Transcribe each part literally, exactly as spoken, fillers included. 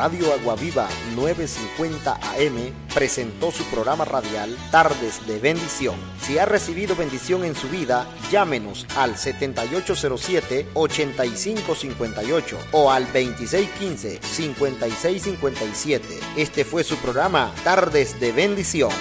Radio Aguaviva novecientos cincuenta A M presentó su programa radial Tardes de Bendición. Si ha recibido bendición en su vida, llámenos al setenta y ocho cero siete, ochenta y cinco cincuenta y ocho o al veintiséis quince, cincuenta y seis cincuenta y siete. Este fue su programa Tardes de Bendición.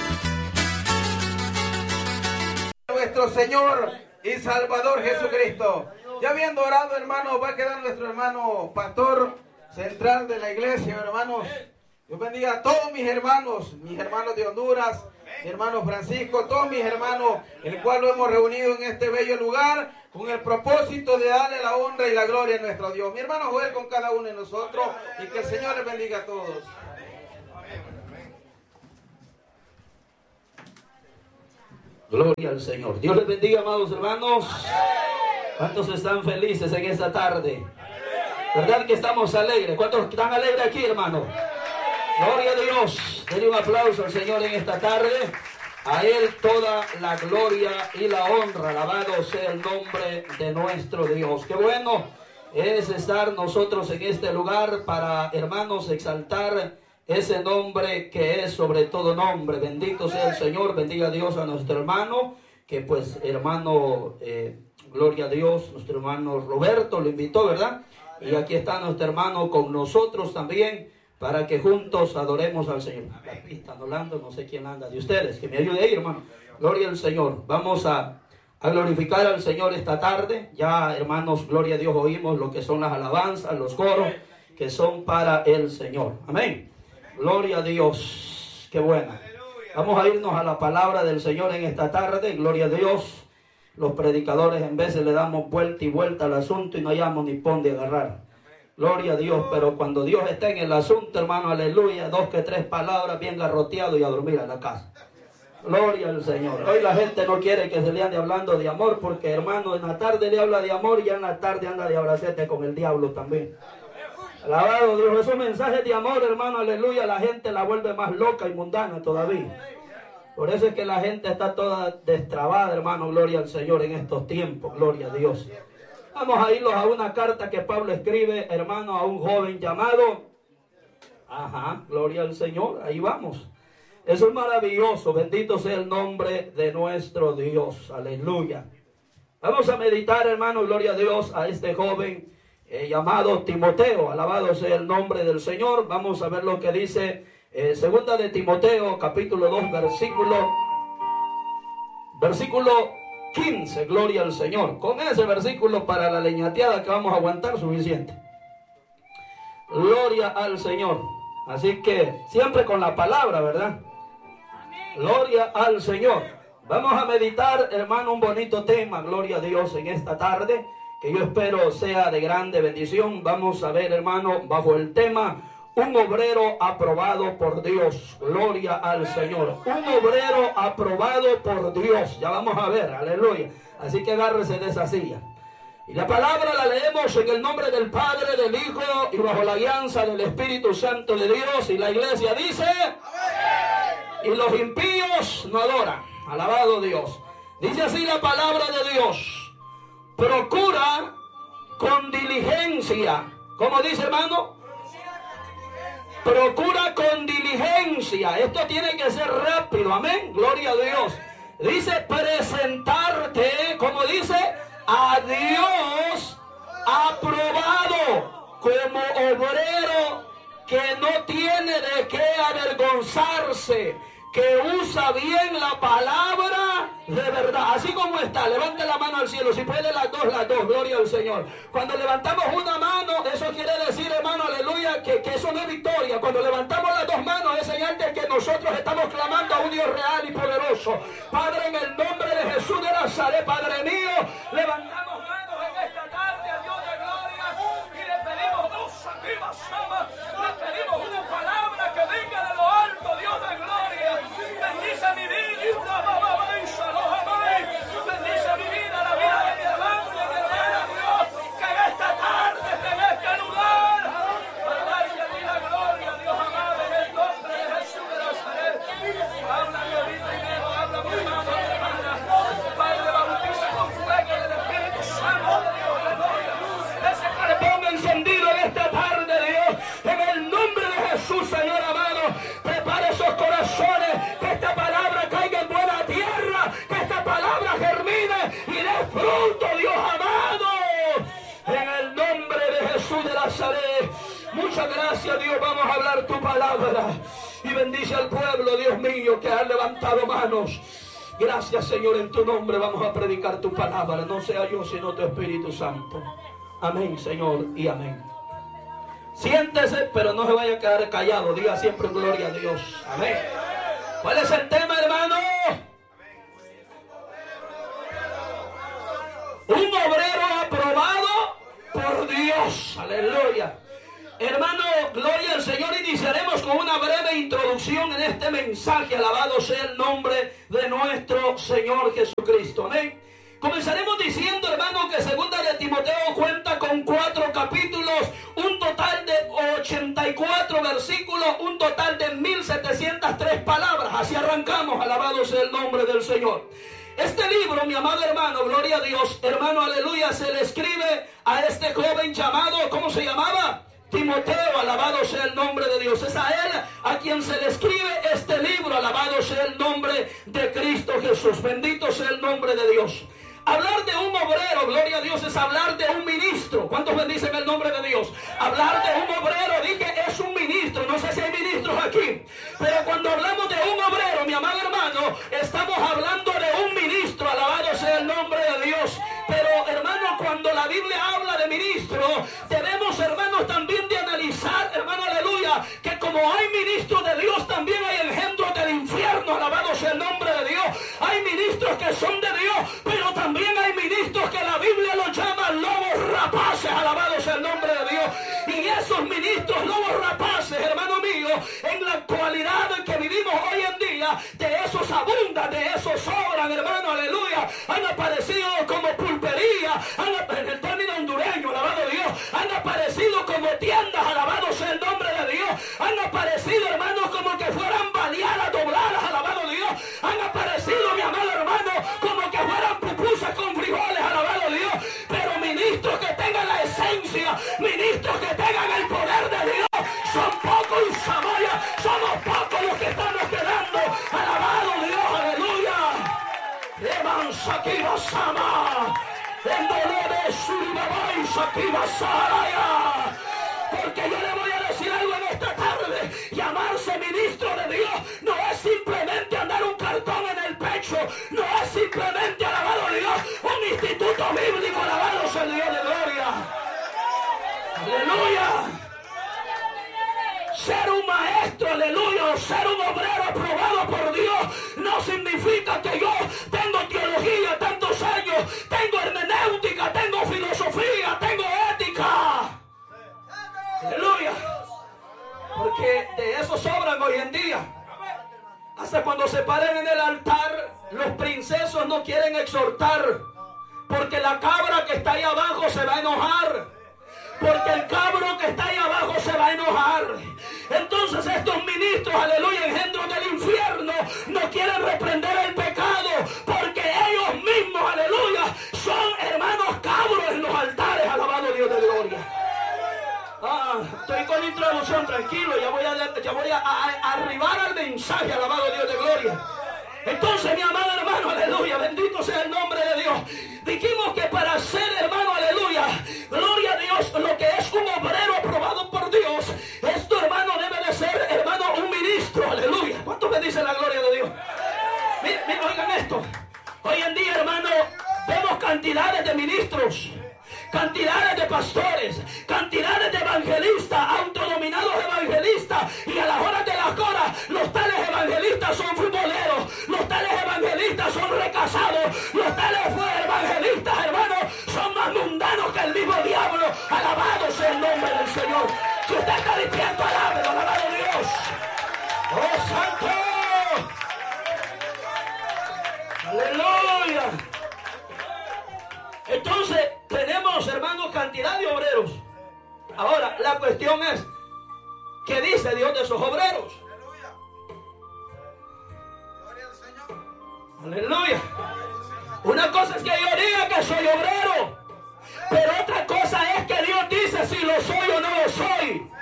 Nuestro Señor y Salvador Jesucristo. Ya habiendo orado, hermanos, va a quedar nuestro hermano pastor central de la iglesia, hermanos. Dios bendiga a todos mis hermanos, mis hermanos de Honduras, mi hermano Francisco, todos mis hermanos, el cual lo hemos reunido en este bello lugar con el propósito de darle la honra y la gloria a nuestro Dios. Mi hermano Joel con cada uno de nosotros y que el Señor les bendiga a todos. Gloria al Señor. Dios les bendiga, amados hermanos. ¿Cuántos están felices en esta tarde? ¿Verdad que estamos alegres? ¿Cuántos están alegres aquí, hermano? Gloria a Dios. Denle un aplauso al Señor en esta tarde. A Él toda la gloria y la honra. Alabado sea el nombre de nuestro Dios. Qué bueno es estar nosotros en este lugar para, hermanos, exaltar ese nombre que es sobre todo nombre. Bendito sea el Señor. Bendiga a Dios a nuestro hermano, que pues hermano, eh, gloria a Dios, nuestro hermano Roberto lo invitó, ¿verdad? Y aquí está nuestro hermano con nosotros también, para que juntos adoremos al Señor. Aquí están hablando, no sé quién anda de ustedes, que me ayude ahí, hermano. Gloria al Señor. Vamos a, a glorificar al Señor esta tarde. Ya, hermanos, gloria a Dios, oímos lo que son las alabanzas, los coros, que son para el Señor. Amén. Gloria a Dios. Qué bueno. Vamos a irnos a la palabra del Señor en esta tarde. Gloria a Dios. Los predicadores en veces le damos vuelta y vuelta al asunto y no hallamos ni pon de agarrar. Gloria a Dios, pero cuando Dios está en el asunto, hermano, aleluya, dos que tres palabras bien garroteado y a dormir a la casa. Gloria al Señor. Hoy la gente no quiere que se le ande hablando de amor, porque hermano, en la tarde le habla de amor y ya en la tarde anda de abracete con el diablo también. Alabado Dios, esos mensajes de amor, hermano, aleluya, la gente la vuelve más loca y mundana todavía. Por eso es que la gente está toda destrabada, hermano, gloria al Señor en estos tiempos, gloria a Dios. Vamos a irnos a una carta que Pablo escribe, hermano, a un joven llamado, ajá, gloria al Señor, ahí vamos. Eso es maravilloso, bendito sea el nombre de nuestro Dios, aleluya. Vamos a meditar, hermano, gloria a Dios, a este joven eh, llamado Timoteo, alabado sea el nombre del Señor. Vamos a ver lo que dice Eh, segunda de Timoteo, capítulo dos, versículo, versículo quince, gloria al Señor. Con ese versículo para la leñateada que vamos a aguantar suficiente. Gloria al Señor. Así que siempre con la palabra, ¿verdad? Gloria al Señor. Vamos a meditar, hermano, un bonito tema, gloria a Dios, en esta tarde, que yo espero sea de grande bendición. Vamos a ver, hermano, bajo el tema un obrero aprobado por Dios. Gloria al Señor. Un obrero aprobado por Dios. Ya vamos a ver, aleluya. Así que agárrese de esa silla. Y la palabra la leemos en el nombre del Padre, del Hijo y bajo la alianza del Espíritu Santo de Dios. Y la iglesia dice: amén. Y los impíos no adoran. Alabado Dios. Dice así la palabra de Dios: procura con diligencia. ¿Cómo dice, hermano? Procura con diligencia. Esto tiene que ser rápido. Amén. Gloria a Dios. Dice presentarte, como dice, a Dios aprobado, como obrero que no tiene de qué avergonzarse, que usa bien la palabra de verdad, así como está. Levante la mano al cielo, si puede las dos, las dos, gloria al Señor. Cuando levantamos una mano, eso quiere decir, hermano, aleluya, que, que eso no es victoria. Cuando levantamos las dos manos, es señal de que nosotros estamos clamando a un Dios real y poderoso. Padre, en el nombre de Jesús de Nazaret, Padre mío, levantamos manos en esta tarde a Dios de gloria y le pedimos dos arriba, sama, le pedimos una palabra que venga de lo alto, Dios de gloria. Bendice mi vida, mamá, bendice mi vida, la vida de mi hermano y de mi hermana, Dios, que en esta tarde, en este lugar, para darle a ti la gloria, Dios amado, en el nombre de Jesús de Nazaret. Habla mi vida y Dios, habla mi hermano, mi hermana. Padre, bautiza con fuego del Espíritu Muchas gracias, Dios. Vamos a hablar tu palabra. Y bendice al pueblo, Dios mío, que ha levantado manos. Gracias, Señor, en tu nombre vamos a predicar tu palabra. No sea yo, sino tu Espíritu Santo. Amén, Señor, y amén. Siéntese, pero no se vaya a quedar callado. Diga siempre gloria a Dios. Amén. ¿Cuál es el tema, hermano? Un obrero aprobado por Dios. Aleluya. Hermano, gloria al Señor. Iniciaremos con una breve introducción en este mensaje. Alabado sea el nombre de nuestro Señor Jesucristo. Amén. Comenzaremos diciendo, hermano, que segunda de Timoteo cuenta con cuatro capítulos, un total de ochenta y cuatro versículos, un total de mil setecientas tres palabras. Así arrancamos. Alabado sea el nombre del Señor. Este libro, mi amado hermano, gloria a Dios, hermano, aleluya, se le escribe a este joven llamado, ¿cómo se llamaba? Timoteo. Alabado sea el nombre de Dios. Es a él a quien se le escribe este libro. Alabado sea el nombre de Cristo Jesús. Bendito sea el nombre de Dios. Hablar de un obrero, gloria a Dios, es hablar de un ministro. ¿Cuántos bendicen el nombre de Dios? Hablar de un obrero, dije, es un ministro. No sé si hay ministros aquí, pero cuando hablamos de un obrero, mi amado hermano, estamos hablando de un ministro. Alabado sea el nombre de Dios. Pero, hermano, cuando la Biblia habla de ministro, debemos, hermanos, también de analizar, hermano, aleluya, que como hay ministros de Dios, también hay engendros del infierno. Alabado sea el nombre de Dios. Hay ministros que son de Dios, pero también hay ministros que la Biblia los llama lobos rapaces. Alabado sea el nombre de Dios. Y esos ministros lobos rapaces, hermano mío, en la actualidad en que vivimos hoy en día, de esos abundan, de esos sobran, hermano, aleluya. Han aparecido como pulpería, han, en el término hondureño, alabado Dios, han aparecido como tiendas, alabado sea el nombre de Dios. Han aparecido, hermanos, como que fueran baleadas, dobladas, alabado Dios. Han aparecido, mi amado hermano, como que fueran pupusas con frijoles, alabado Dios. Pero ministros que tengan la esencia, ministros que tengan el poder de Dios, son pocos y Samaria, somos pocos los que estamos quedando. Alabado Dios, aleluya. Evansa aquí basama, en dolor suribabay aquí basaraya. Porque yo le voy a decir algo en esta tarde. Llamarse ministro de Dios no es simplemente andar un cartón en el pecho. No es simplemente, alabado Dios, un instituto bíblico. Alabado sea el Dios de gloria. Aleluya. Ser un maestro, aleluya, o ser un obrero aprobado por Dios no significa que yo tengo teología tantos años, tengo hermenéutica, tengo filosofía, tengo ética. Aleluya. Porque de eso sobran hoy en día. Hasta cuando se paren en el altar, los princesos no quieren exhortar, porque la cabra que está ahí abajo se va a enojar. Porque el cabro que está ahí abajo se va a enojar. Entonces estos ministros, aleluya, engendros del infierno, no quieren reprender el pecado, porque ellos mismos, aleluya, son hermanos cabros en los altares. Alabado Dios de gloria. Ah, estoy con introducción, tranquilo, ya voy a, ya voy a, a, a arribar al mensaje. Alabado Dios de gloria. Entonces, mi amado hermano, aleluya, bendito sea el nombre de Dios. Dijimos que para ser, hermano, aleluya, gloria a Dios, lo que es un obrero aprobado por Dios, esto, hermano, debe de ser, hermano, un ministro. Aleluya. ¿Cuántos me dicen la gloria de Dios? Miren, miren, oigan esto. Hoy en día, hermano, vemos cantidades de ministros, cantidades de pastores, cantidades de evangelistas, autodominados evangelistas, y a las horas de las horas los tales evangelistas son futboleros, los tales evangelistas son recasados, los tales evangelistas, hermanos, son más mundanos que el mismo diablo. Alabado sea el nombre del Señor. Si usted está despierto, alábelo, alabado Dios. ¡Oh, santo! ¡Aleluya! Entonces, tenemos, hermanos, cantidad de obreros. Ahora, la cuestión es, ¿qué dice Dios de esos obreros? Aleluya. Una cosa es que yo diga que soy obrero, pero otra cosa es que Dios dice si lo soy o no lo soy.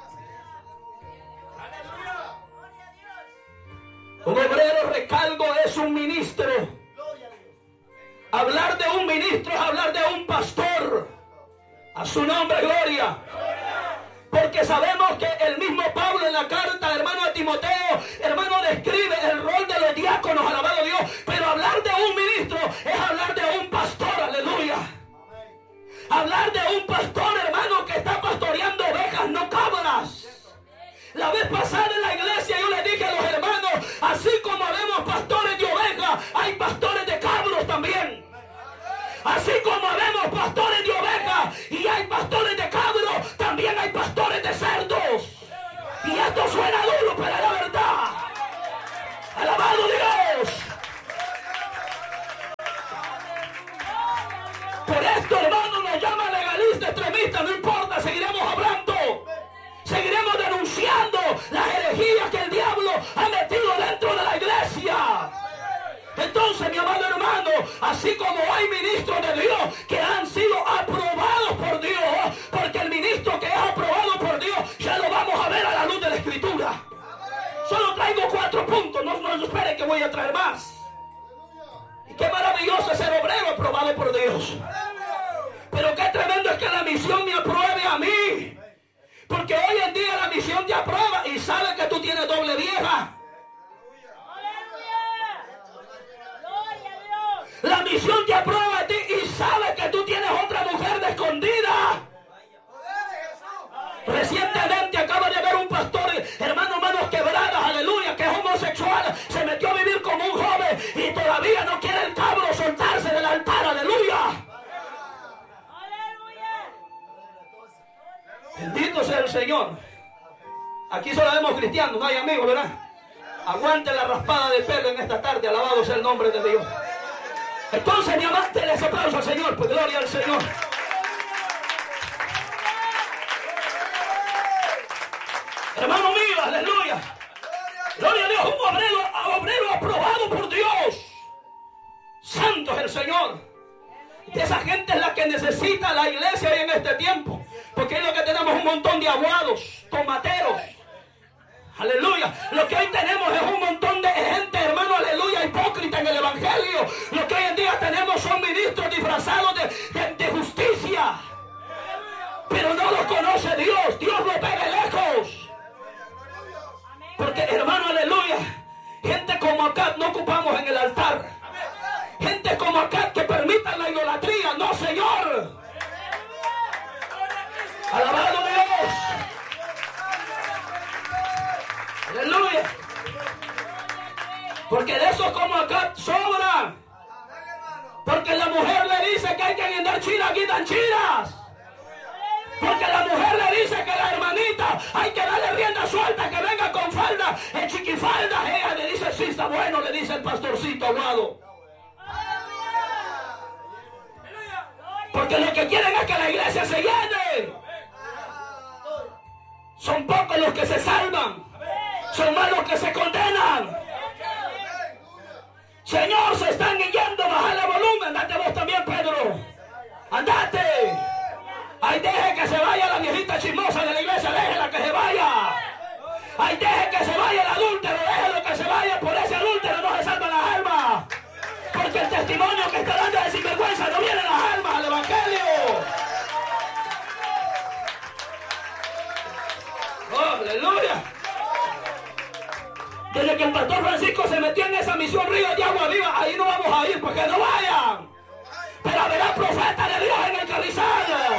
Un obrero, recalco, es un ministro. Hablar de un ministro es hablar de un pastor. A su nombre, gloria. Porque hermanos, que el mismo Pablo en la carta, hermano, a Timoteo, hermano, describe el rol de los diáconos, alabado Dios. Pero hablar de un ministro es hablar de un pastor, aleluya. Hablar de un pastor, hermano, que está pastoreando ovejas, no cabras. La vez pasada en la iglesia yo le dije a los hermanos, así como vemos pastores de ovejas, hay pastores de cabros también. Así como vemos pastores de ovejas y hay pastores de cabros, también hay pastores de cerdos. Y esto suena duro, pero es la verdad. ¡Alabado Dios! Por esto, hermano, nos llama legalista, extremista, no importa, seguiremos hablando. Seguiremos denunciando las herejías que el diablo ha metido dentro de la iglesia. Entonces, mi amado hermano, así como hay ministros de Dios que han sido aprobados por Dios, porque el ministro que es aprobado por Dios ya lo vamos a ver a la luz de la Escritura. Solo traigo cuatro puntos, no, no esperen que voy a traer más. Y qué maravilloso es ser obrero aprobado por Dios. Pero qué tremendo es que la misión me apruebe a mí. Porque hoy en día la misión te aprueba y sabe que tú tienes doble vieja. La misión te aprueba a ti y sabe que tú tienes otra mujer de escondida. Recientemente acaba de haber un pastor, hermano, manos quebradas, aleluya, que es homosexual, se metió a vivir como un joven y todavía no quiere el cabro soltarse del altar, aleluya. Bendito sea el Señor. Aquí solo vemos cristianos, no hay amigos, ¿verdad? Aguante la raspada de pelo en esta tarde, alabado sea el nombre de Dios. Entonces, mi amante, les aplauso al Señor, pues gloria al Señor. Hermano mío, aleluya. Gloria a Dios, un obrero, obrero aprobado por Dios. Santo es el Señor. De esa gente es la que necesita la iglesia hoy en este tiempo. Porque es lo que tenemos un montón de aguados, tomateros. Aleluya. Lo que hoy tenemos es un montón de gente, hermano, aleluya, hipócrita en el evangelio. Lo que hoy en día tenemos son ministros disfrazados de, de, de justicia. Pero no los conoce Dios. Dios los ve de lejos. Porque, hermano, aleluya, gente como acá no ocupamos en el altar. Gente como acá que permitan la idolatría. No, Señor. Alabado Dios. Aleluya. Porque de esos como acá sobran. Porque la mujer le dice que hay que guindar chinas, guindan chinas. Porque la mujer le dice que la hermanita hay que darle rienda suelta, que venga con falda, en chiquifalda. Ella le dice, sí, está bueno, le dice el pastorcito aguado. Porque lo que quieren es que la iglesia se llene. Son pocos los que se salvan. Son más los que se condenan. Señor, se están yendo, baja el volumen. Andate vos también, Pedro. Andate. Ay, deje que se vaya la viejita chismosa de la iglesia, déjela que se vaya. Ay, deje que se vaya el adúltero, déjelo que se vaya. Por ese adúltero no se salvan las almas. Porque el testimonio que está dando de sinvergüenza no viene las almas al evangelio. Oh, aleluya. Desde que el pastor Francisco se metió en esa misión Río de Agua Viva, ahí no vamos a ir, porque no vayan. Pero habrá profeta de Dios en el Carrizal.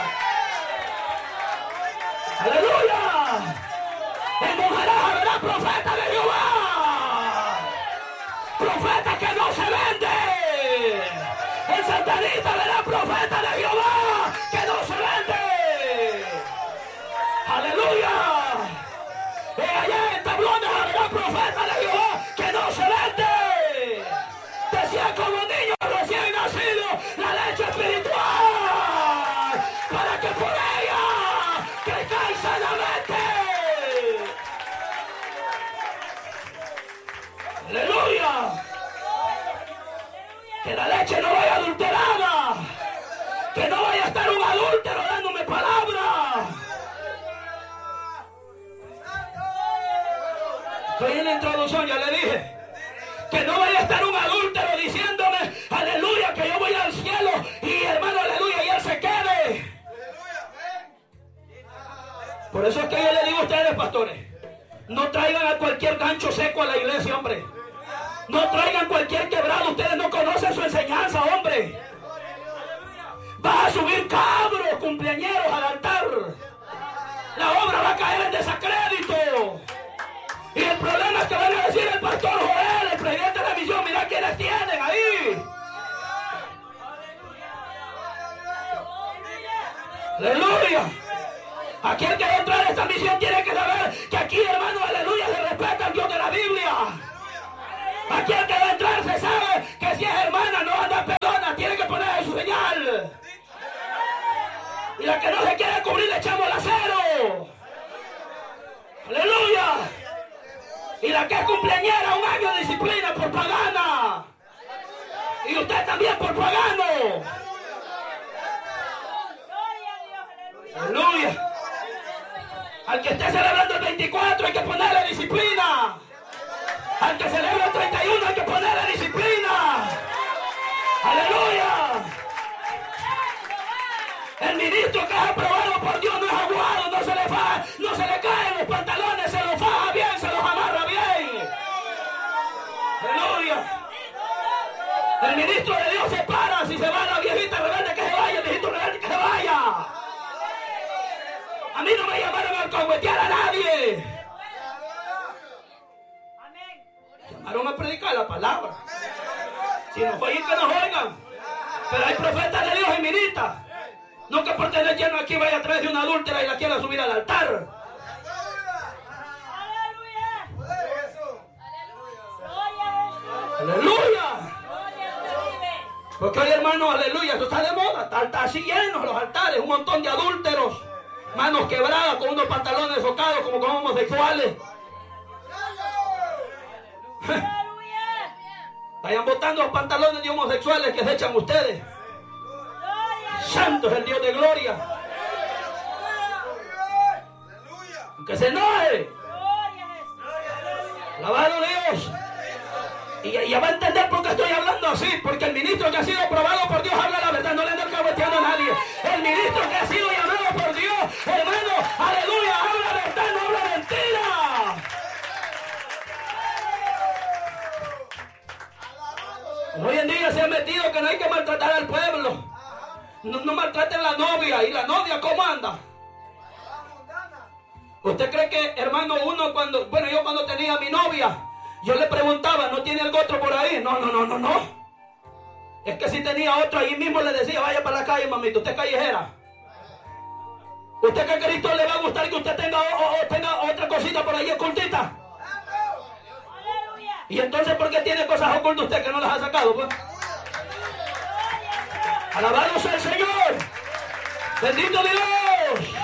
Aleluya. En Monjarás habrá profeta de Jehová. Profeta que no se vende. En Santa Anita habrá profeta de Jehová que no se vende. Aleluya. Y allá en Tablones habrá profeta de Jehová que no se vende. Decía como niño recién nacido la leche espiritual para que por ella crezca sanamente. Aleluya. Que la leche no vaya adulterada. Que no vaya a estar un adúltero dándome palabra. Estoy en la introducción, ya le dije. Que no vaya a estar un adúltero diciéndome, aleluya, que yo voy al cielo y hermano, aleluya, y él se quede. Por eso es que yo le digo a ustedes, pastores, no traigan a cualquier gancho seco a la iglesia, hombre. No traigan cualquier quebrado. Ustedes no conocen su enseñanza, hombre. Va a subir cabros, cumpleañeros al altar. La obra va a caer en desacrédito. Y el problema es que van a decir el pastor Joel, el presidente de la misión, mira quiénes tienen ahí. Aleluya. Aquel que va a entrar a esta misión tiene que saber que aquí, hermano, aleluya, se respeta al Dios de la Biblia. Aquel que va a entrar se sabe que si es hermana no anda pelona, tiene que poner su señal. Y la que no se quiere cubrir le echamos el acero. Aleluya. Y la que es cumpleañera, un año de disciplina por pagana. Y usted también por pagano. Aleluya. Al que esté celebrando el veinticuatro hay que ponerle disciplina. Al que celebra el treinta y uno hay que ponerle disciplina. Aleluya. El ministro que es aprobado por Dios no es aguado, no se le faja, no se le caen los pantalones, se los faja bien, se los amarra bien. Aleluya. El ministro de Dios se para, si se va la viejita rebelde que se vaya, el viejito rebelde que se vaya. A mí no me llamaron a alcahuetear a nadie. Llamaron a predicar la palabra. Si nos oyen, que nos oigan. Pero hay profetas de Dios y ministras. No que por tener lleno aquí vaya a través de una adúltera y la quiera subir al altar. Aleluya. Porque hoy, hermano, aleluya, eso está de moda. Está, está así llenos los altares, un montón de adúlteros, manos quebradas con unos pantalones socados como con homosexuales. Vayan botando los pantalones de homosexuales que se echan ustedes. Santo es el Dios de gloria. Aunque se enoje. Alabado Dios. Y ya va a entender por qué estoy hablando así. Porque el ministro que ha sido aprobado por Dios habla la verdad. No le anda alcahueteando a nadie. El ministro que ha sido llamado por Dios, hermano, aleluya, habla verdad, no habla mentira. Hoy en día se ha metido que no hay que maltratar al pueblo. No, no maltraten a la novia. ¿Y la novia cómo anda? ¿Usted cree que, hermano, uno cuando... Bueno, yo cuando tenía a mi novia, yo le preguntaba, ¿no tiene algo otro por ahí? No, no, no, no, no. Es que si tenía otro, ahí mismo le decía, vaya para la calle, mamita, usted es callejera. ¿Usted que a Cristo le va a gustar que usted tenga, o, o, tenga otra cosita por ahí ocultita? Y entonces, ¿por qué tiene cosas ocultas usted que no las ha sacado, pues? Alabado sea el Señor. Bendito Dios.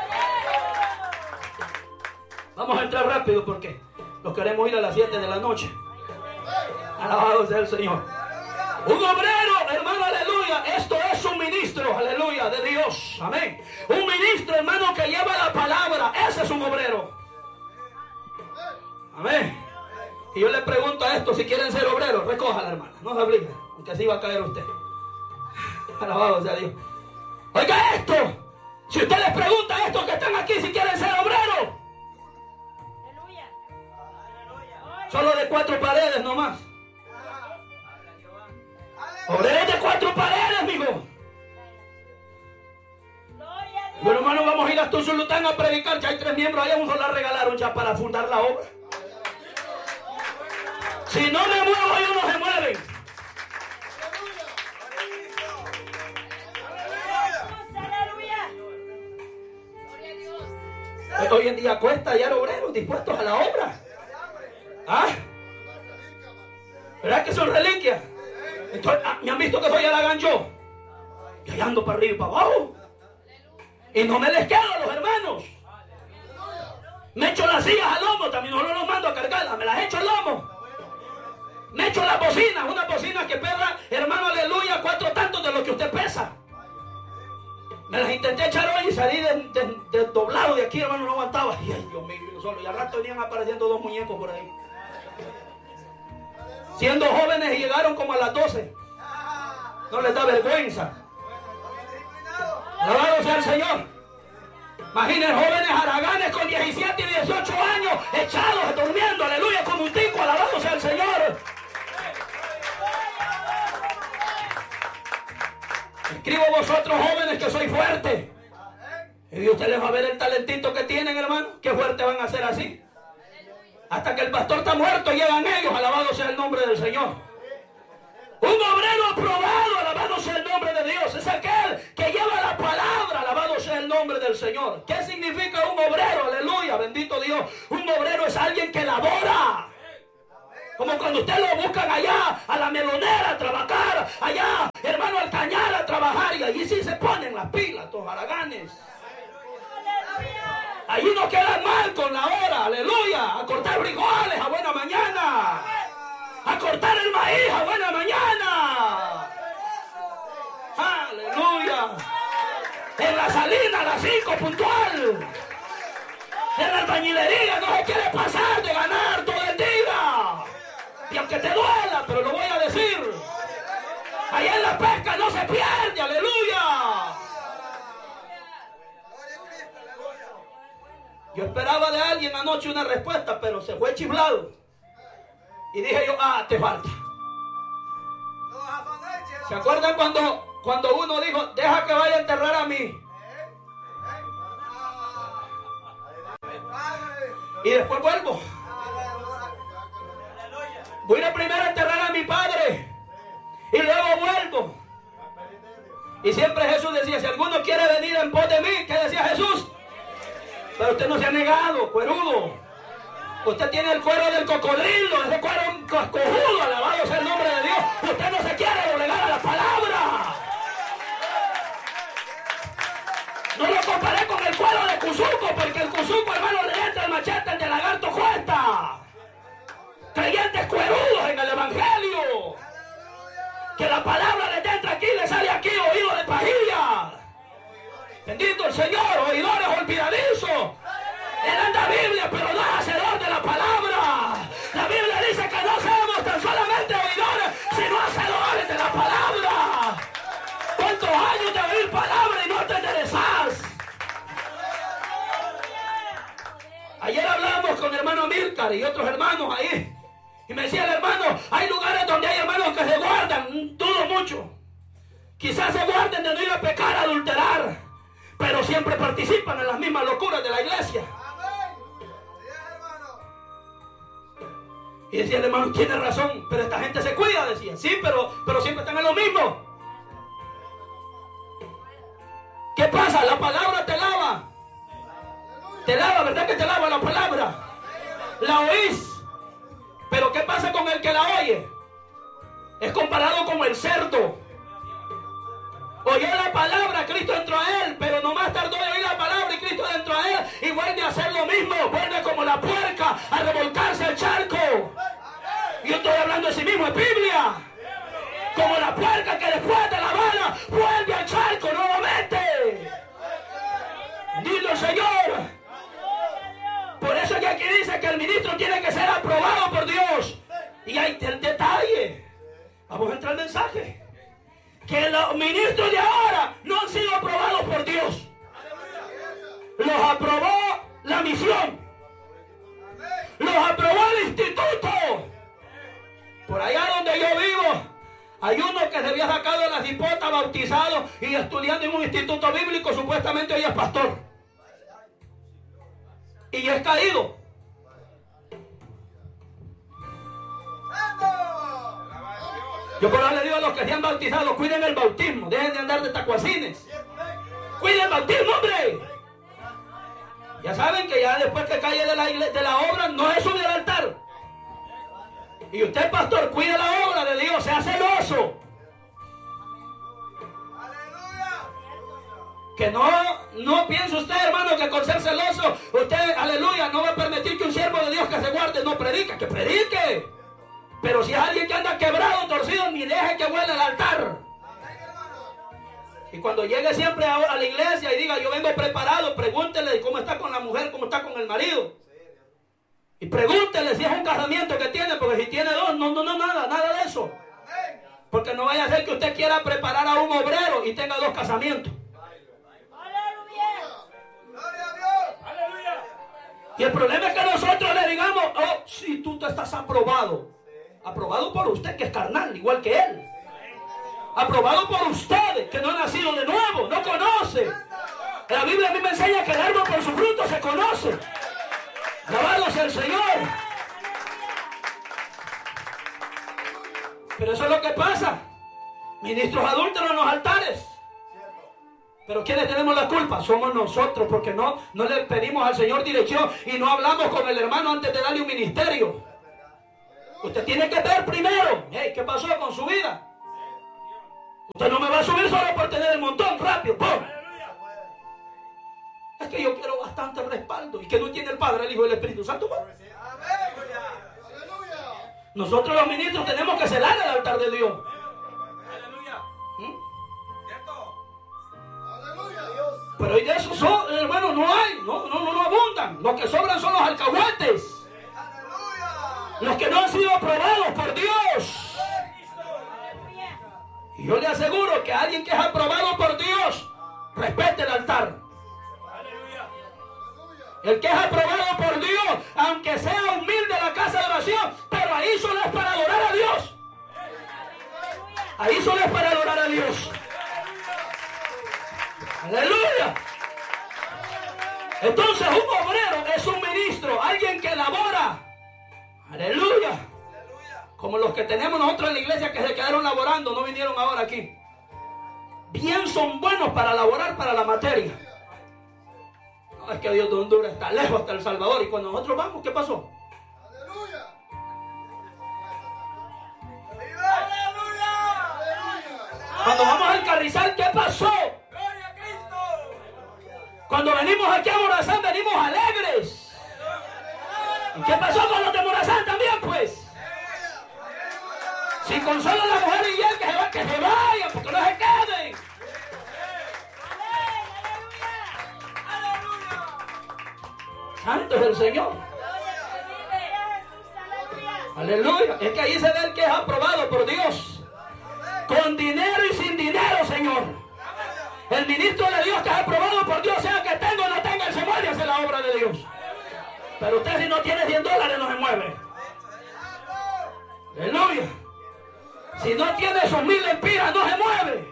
Vamos a entrar rápido porque nos queremos ir a las siete de la noche. Alabado sea el Señor. Un obrero, hermano, aleluya. Esto es un ministro, aleluya, de Dios. Amén. Un ministro, hermano, que lleva la palabra. Ese es un obrero. Amén. Y yo le pregunto a esto, si quieren ser obreros, recójala, hermana. No se obliguen, porque así va a caer usted. Alabado sea Dios. Oiga esto. Si usted les pregunta a estos que están aquí si quieren ser obreros, solo de cuatro paredes nomás. Obreros de cuatro paredes, amigo. Bueno, hermano, vamos a ir a Tuzulután a predicar. Ya hay tres miembros allá, un solo la regalaron ya para fundar la obra. Si no me muevo, ellos no se mueven. Hoy en día cuesta hallar obreros dispuestos a la obra. ¿Ah? ¿Verdad que son reliquias? Entonces, ah, me han visto que soy Aragán yo. Y ahí ando para arriba y para abajo. Y no me les quedo a los hermanos. Me echo las sillas al lomo, también no los mando a cargarlas, me las echo al lomo. Me echo las bocinas, una bocina que pesa, hermano, aleluya, cuatro tantos de lo que usted pesa. Me las intenté echar hoy y salí de, de, de doblado de aquí, hermano, no aguantaba. Y ay, Dios mío, yo solo. Y al rato venían apareciendo dos muñecos por ahí. Siendo jóvenes y llegaron como a las doce. No les da vergüenza. Alabado sea el Señor. Imaginen jóvenes haraganes con diecisiete y dieciocho años echados, durmiendo, aleluya, como un tico, alabado sea el Señor. Escribo vosotros jóvenes que sois fuertes. Y usted les va a ver el talentito que tienen, hermano. Qué fuerte van a ser así. Hasta que el pastor está muerto, llegan ellos, alabado sea el nombre del Señor. Un obrero aprobado, alabado sea el nombre de Dios, es aquel que lleva la palabra, alabado sea el nombre del Señor. ¿Qué significa un obrero? Aleluya, bendito Dios. Un obrero es alguien que labora. Como cuando usted lo buscan allá, a la melonera a trabajar, allá, hermano, al cañar a trabajar, y allí sí se ponen las pilas, estos haraganes. Allí no quedan mal con la hora, aleluya, a cortar frijoles a buena mañana, a cortar el maíz a buena mañana, aleluya, en la salina a las cinco puntual, en la albañilería no se quiere pasar de ganar todo el día, y aunque te duela, pero lo voy a decir, allá en la pesca no se pierde, aleluya. Yo esperaba de alguien anoche una respuesta, pero se fue chiflado. Y dije yo, ah, te falta. ¿Se acuerdan cuando, cuando uno dijo, deja que vaya a enterrar a mí? Y después vuelvo. Voy a primero a enterrar a mi padre. Y luego vuelvo. Y siempre Jesús decía, si alguno quiere venir en pos de mí, ¿qué decía Jesús? Pero usted no se ha negado, cuerudo. Usted tiene el cuero del cocodrilo, ese cuero cojudo, alabado sea el nombre de Dios. Usted no se quiere doblegar a la palabra. No lo comparé con el cuero de Cuzuco, porque el Cuzuco, hermano, le entra el machete, el de lagarto cuesta. Creyentes cuerudos en el Evangelio. Que la palabra le entra aquí, le sale aquí, oído de pajilla. Bendito el Señor, oidores olvidadizos. Él anda Biblia, pero no es hacedor de la palabra. La Biblia dice que no seamos tan solamente oidores, sino hacedores de la palabra. ¿Cuántos años de oír palabra y no te interesás? Ayer hablamos con el hermano Milcar y otros hermanos ahí. Y me decía el hermano, hay lugares donde hay hermanos que se guardan, dudo mucho. Quizás se guarden de no ir a pecar, a adulterar. Pero siempre participan en las mismas locuras de la iglesia. Y decía el hermano, tiene razón, pero esta gente se cuida, decía. Sí, pero, pero siempre están en lo mismo. ¿Qué pasa? La palabra te lava. Te lava, ¿verdad que te lava la palabra? La oís. Pero ¿qué pasa con el que la oye? Es comparado con el cerdo. Oyó la palabra, Cristo entró a él, pero nomás tardó en oír la palabra y Cristo entró a él y vuelve a hacer lo mismo, vuelve como la puerca a revolcarse al charco. Yo estoy hablando de sí mismo, es Biblia. Como la puerca que después de la bala vuelve al charco nuevamente. Bendito el Señor. Por eso que aquí dice que el ministro tiene que ser aprobado por Dios. Y hay el detalle. Vamos a entrar al mensaje. Que los ministros de ahora no han sido aprobados por Dios. Los aprobó la misión. Los aprobó el instituto. Por allá donde yo vivo, hay uno que se había sacado de la cipota, bautizado y estudiando en un instituto bíblico, supuestamente hoy es pastor. Y es caído. Yo por ahora le digo a los que se han bautizado, cuiden el bautismo, dejen de andar de tacuacines. Cuiden el bautismo, hombre. Ya saben que ya después que cae de la, de la obra, no es subir al altar. Y usted, pastor, cuide la obra de Dios, sea celoso. Que no, no piense usted, hermano, que con ser celoso, usted, aleluya, no va a permitir que un siervo de Dios que se guarde no predique, que predique. Pero si es alguien que anda quebrado, torcido, ni deje que vuele al altar. Y cuando llegue siempre a, a la iglesia y diga, yo vengo preparado, pregúntele cómo está con la mujer, cómo está con el marido. Y pregúntele si es un casamiento que tiene, porque si tiene dos, no, no, no, nada, nada de eso. Porque no vaya a ser que usted quiera preparar a un obrero y tenga dos casamientos. Y el problema es que nosotros le digamos, oh, si tú te estás aprobado. Aprobado por usted, que es carnal, igual que él. Aprobado por ustedes, que no han nacido de nuevo, no conoce. La Biblia a mí me enseña que el árbol por su fruto se conoce. Alabado sea el Señor. Pero eso es lo que pasa. Ministros adúlteros en los altares. Pero ¿quiénes tenemos la culpa? Somos nosotros, porque no, no le pedimos al Señor dirección y no hablamos con el hermano antes de darle un ministerio. Usted tiene que ver primero, hey, ¿qué pasó con su vida? Usted no me va a subir solo por tener el montón, rápido, ¡pum! Es que yo quiero bastante respaldo. ¿Y que no tiene el Padre, el Hijo y el Espíritu Santo? ¿Pum? Nosotros los ministros tenemos que celar el altar de Dios. ¿Mm? Pero hoy de eso, son, hermano, no hay, no, no, no, no abundan. Los que sobran son los alcahuetes. Los que no han sido aprobados por Dios. Y yo le aseguro que alguien que es aprobado por Dios, respete el altar. El que es aprobado por Dios, aunque sea humilde en la casa de oración, pero ahí solo es para adorar a Dios. Ahí solo es para adorar a Dios. Aleluya. Entonces un obrero es un ministro, alguien que labora. Aleluya. Como los que tenemos nosotros en la iglesia que se quedaron laborando, no vinieron ahora aquí. Bien son buenos para laborar para la materia. No, es que Dios de Honduras está lejos hasta El Salvador. Y cuando nosotros vamos, ¿qué pasó? Cuando vamos al Carrizal, ¿qué pasó? Cuando venimos aquí a Morazán, venimos alegres. ¿Y qué pasó con los de Morazán también, pues? Si con solo la mujer y él que se, va, que se vayan, porque no se queden. Santo es el Señor. Aleluya. Es que ahí se ve el que es aprobado por Dios. Con dinero y sin dinero, Señor. El ministro de Dios que es aprobado por Dios, sea que tenga o no tenga, él se mueve a hacer la obra de Dios. Pero usted si no tiene cien dólares no se mueve. Aleluya. Si no tiene esos mil lempiras no se mueve.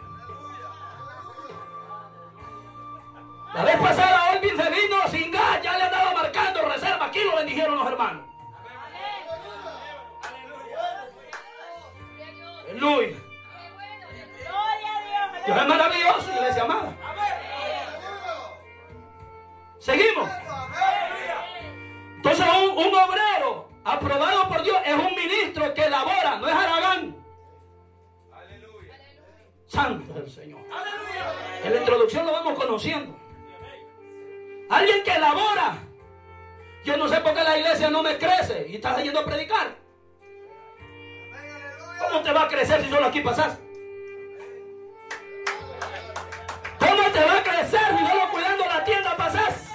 La vez pasada Olvin se vino sin gas, ya le andaba marcando reserva. Aquí lo bendijeron los hermanos. Aleluya. Dios es maravilloso, iglesia amada. Seguimos. Entonces un, un obrero aprobado por Dios es un ministro que labora, no es haragán. Santo es el Señor. En la introducción lo vamos conociendo. Alguien que labora. Yo no sé por qué la iglesia no me crece y estás yendo a predicar. ¿Cómo te va a crecer si solo aquí pasas? ¿Cómo te va a crecer si solo cuidando la tienda pasas?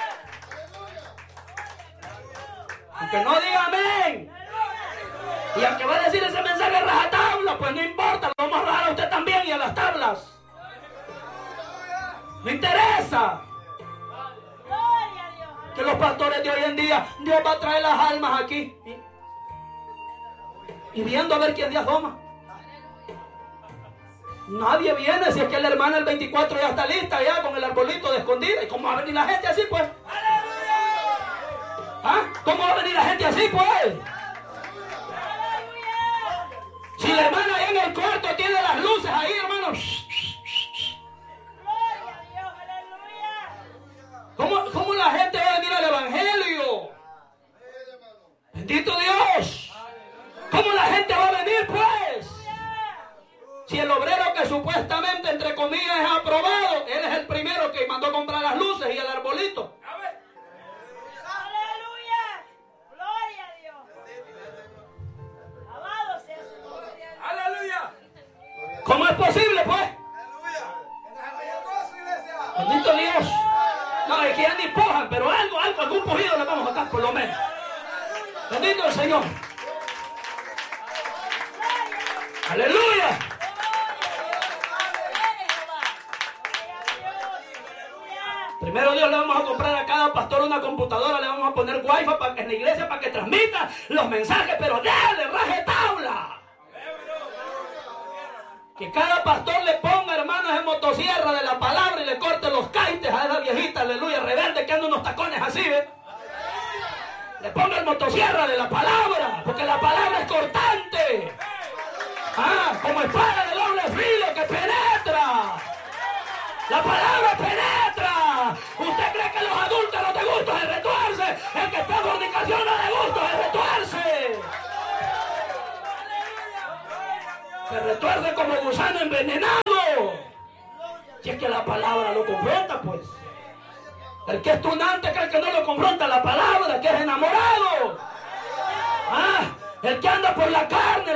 Aunque no diga amén. Y aunque va a decir ese mensaje rajatabla, pues no importa, lo vamos a rajar a usted también y a las tablas. No interesa. Que los pastores de hoy en día, Dios va a traer las almas aquí. Y viendo a ver quién día toma. Nadie viene si es que la hermana el veinticuatro ya está lista ya con el arbolito de escondida. ¿Y cómo va a venir la gente así pues? ¿Ah? ¿Cómo va a venir la gente así pues? Si la hermana ahí en el cuarto tiene las luces ahí, hermanos. ¿Cómo, ¿Cómo la gente va a venir al evangelio? Bendito Dios. ¿Cómo la gente va a venir pues? Si el obrero que supuestamente, entre comillas, es aprobado, él es el primero que mandó a comprar las luces y el arbolito. ¡Aleluya! ¡Gloria a Dios! ¡Alabado sea su nombre! ¡Aleluya! ¿Cómo es posible, pues? Bendito Dios. No, es que ya ni pujan, pero algo, algo, algún pujido le vamos a dar por lo menos. Bendito el Señor. ¡Aleluya! Primero Dios, le vamos a comprar a cada pastor una computadora, le vamos a poner wifi para que en la iglesia para que transmita los mensajes, pero dale, raje tabla. Que cada pastor le ponga, hermanos, en motosierra de la palabra y le corte los caites a esa viejita, aleluya, rebelde que anda unos tacones así, ¿ves? Le ponga el motosierra de la palabra, porque la palabra es cortante. Ah, como espada de doble filo que penetra. La palabra penetra. ¿Usted cree que los adultos no te gustan el retuarse? El que está en fornicación no le gusta el retuarse. Se retuerce como gusano envenenado. Y es que la palabra lo confronta, pues. El que es tunante cree que no lo confronta la palabra, que es enamorado. Ah, el que anda por la carne